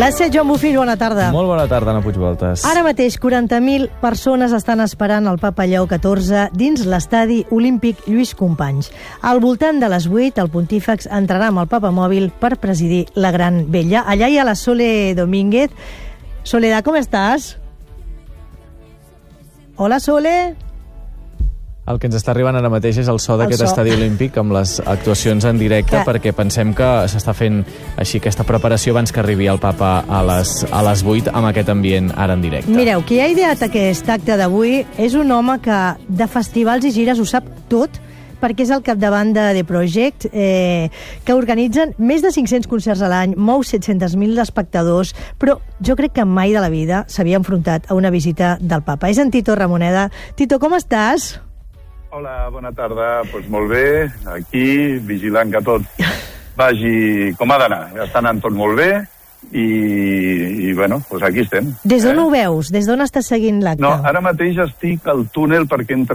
Gràcies, Joan Bufill, bona tarda. Molt bona tarda, Anna Puigvoltes. Ara mateix 40.000 persones estan esperant el Papa Lleó XIV dins l'estadi olímpic Lluís Companys. Al voltant de les 8, el pontífex entrarà amb el Papa mòbil per presidir la Gran Vella. Allà hi ha la Sole Domínguez. Soledad, com estàs? Hola, Sole. El que ens està arribant ara mateix és el so d'aquest estadi olímpic amb les actuacions en directe, perquè pensem que s'està fent així aquesta preparació abans que arribi el Papa a les 8 amb aquest ambient ara en directe. Mireu, qui ha ideat aquest acte d'avui és un home que de festivals i gires ho sap tot, perquè és al capdavant de The Project, que organitzen més de 500 concerts a l'any, mou 700.000 espectadors, però jo crec que mai de la vida s'havia enfrontat a una visita del Papa. És en Tito Ramoneda. Tito, com estàs? Hola, bona tarda. Doncs molt bé, aquí, vigilant que tot vagi com ha d'anar. Ja està anant tot molt bé i bueno, doncs aquí estem. Des d'on ho veus? Des d'on estàs seguint l'acte? No, ara mateix estic al túnel perquè